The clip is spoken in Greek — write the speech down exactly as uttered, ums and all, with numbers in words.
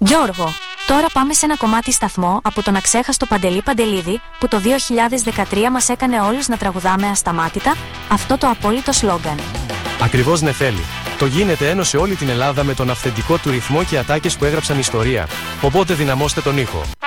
Γιώργο, τώρα πάμε σε ένα κομμάτι σταθμό από τον αξέχαστο Παντελή Παντελίδη, που το δύο χιλιάδες δεκατρία μας έκανε όλους να τραγουδάμε ασταμάτητα αυτό το απόλυτο σλόγγαν. Ακριβώς, Νεφέλη. Το γίνεται ένωσε όλη την Ελλάδα με τον αυθεντικό του ρυθμό και ατάκες που έγραψαν ιστορία. Οπότε δυναμώστε τον ήχο.